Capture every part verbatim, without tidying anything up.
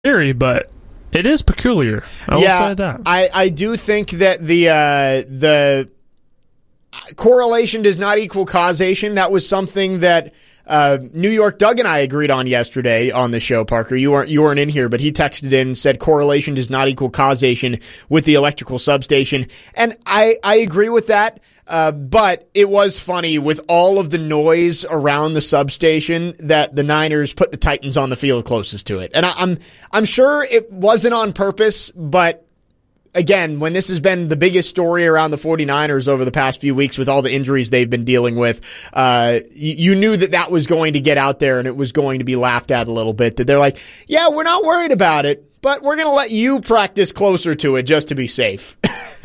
theory, but it is peculiar. I yeah, will say that. I, I do think that the uh, the correlation does not equal causation. That was something that uh, New York Doug and I agreed on yesterday on the show, Parker. You weren't you weren't in here, but he texted in and said correlation does not equal causation with the electrical substation. And I, I agree with that. Uh, but it was funny with all of the noise around the substation that the Niners put the Titans on the field closest to it. And I, I'm I'm sure it wasn't on purpose, but again, when this has been the biggest story around the 49ers over the past few weeks with all the injuries they've been dealing with, uh, you, you knew that that was going to get out there and it was going to be laughed at a little bit. That they're like, yeah, we're not worried about it, but we're going to let you practice closer to it just to be safe.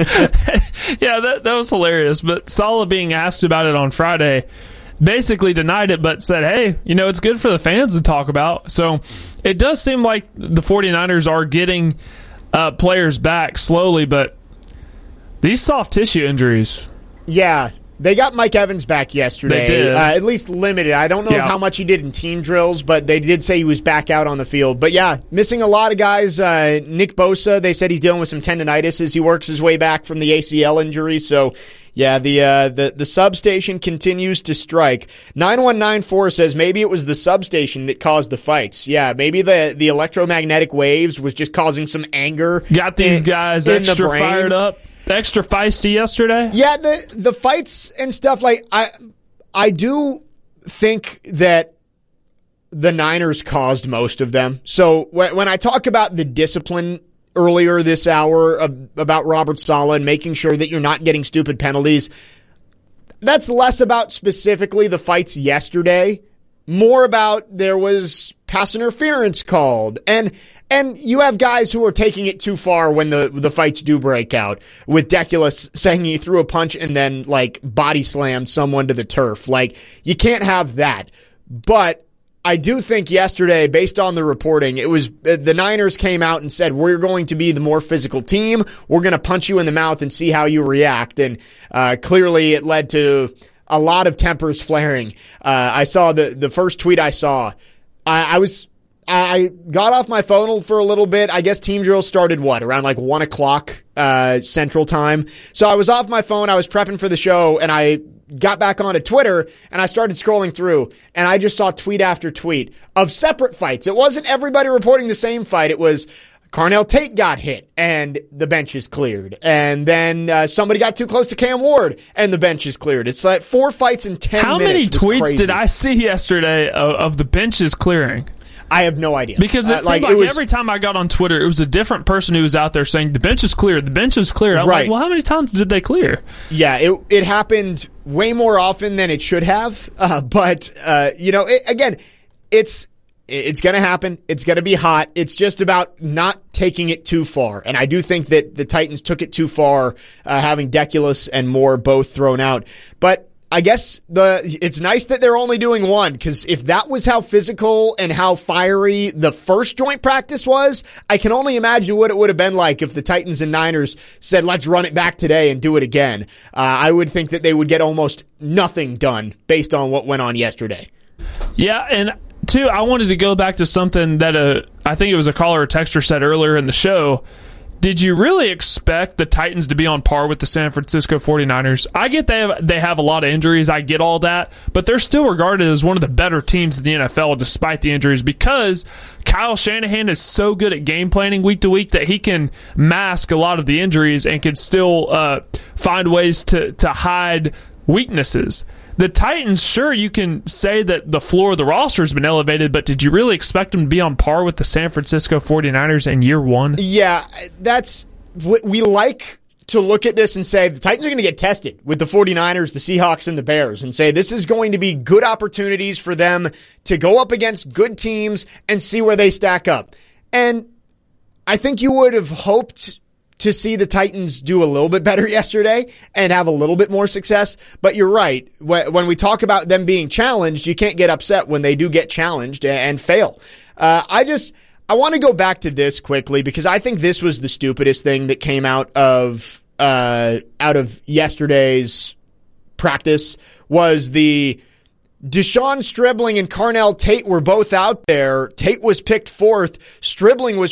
Yeah, that that was hilarious. But Saleh, being asked about it on Friday, basically denied it, but said, hey, you know, it's good for the fans to talk about. So it does seem like the 49ers are getting uh, players back slowly, but these soft tissue injuries. Yeah. They got Mike Evans back yesterday, They did. Uh, at least limited. I don't know Yeah. how much he did in team drills, but they did say he was back out on the field. But yeah, missing a lot of guys. Uh, Nick Bosa, they said he's dealing with some tendonitis as he works his way back from the A C L injury. So yeah, the uh, the the substation continues to strike. nine one nine four says maybe it was the substation that caused the fights. Yeah, maybe the, the electromagnetic waves was just causing some anger. Got these in, guys in extra the brain. fired up, extra feisty yesterday. Yeah, the the fights and stuff, like I I do think that the Niners caused most of them. So when, when I talk about the discipline earlier this hour uh, about Robert Saleh and making sure that you're not getting stupid penalties, that's less about specifically the fights yesterday, more about there was pass interference called. And and you have guys who are taking it too far when the, the fights do break out, with Deculus saying he threw a punch and then like body slammed someone to the turf. Like, you can't have that. But I do think yesterday, based on the reporting, it was the Niners came out and said, we're going to be the more physical team. We're going to punch you in the mouth and see how you react. And uh, clearly it led to a lot of tempers flaring. Uh, I saw the, the first tweet I saw. I, I was I got off my phone for a little bit. I guess team drills started, what, around like one o'clock uh, Central Time. So I was off my phone. I was prepping for the show, and I got back onto Twitter, and I started scrolling through, and I just saw tweet after tweet of separate fights. It wasn't everybody reporting the same fight. It was Carnell Tate got hit, and the bench is cleared. And then uh, somebody got too close to Cam Ward, and the bench is cleared. It's like four fights in ten How minutes. many tweets crazy. did I see yesterday of, of the benches clearing? I have no idea. Because it uh, seemed like, like it was, every time I got on Twitter, it was a different person who was out there saying, the bench is cleared, the bench is cleared. I'm right. like, well, how many times did they clear? Yeah, it it happened way more often than it should have. Uh, but, uh, you know, it, again, it's it's going to happen. It's going to be hot. It's just about not taking it too far. And I do think that the Titans took it too far, uh, having Deculus and Moore both thrown out. But I guess the it's nice that they're only doing one, because if that was how physical and how fiery the first joint practice was, I can only imagine what it would have been like if the Titans and Niners said, let's run it back today and do it again. Uh, I would think that they would get almost nothing done based on what went on yesterday. Yeah, and two, I wanted to go back to something that uh, I think it was a caller or texter said earlier in the show. Did you really expect the Titans to be on par with the San Francisco 49ers? I get they have, they have a lot of injuries. I get all that. But they're still regarded as one of the better teams in the N F L despite the injuries, because Kyle Shanahan is so good at game planning week to week that he can mask a lot of the injuries and can still uh, find ways to, to hide weaknesses. The Titans, sure, you can say that the floor of the roster has been elevated, but did you really expect them to be on par with the San Francisco 49ers in year one? Yeah, that's we like to look at this and say the Titans are going to get tested with the 49ers, the Seahawks, and the Bears, and say this is going to be good opportunities for them to go up against good teams and see where they stack up. And I think you would have hoped to see the Titans do a little bit better yesterday and have a little bit more success. But you're right. When we talk about them being challenged, you can't get upset when they do get challenged and fail. Uh, I just, I want to go back to this quickly, because I think this was the stupidest thing that came out of, uh, out of yesterday's practice was the Deshaun Stribling and Carnell Tate were both out there. Tate was picked fourth. Stribling was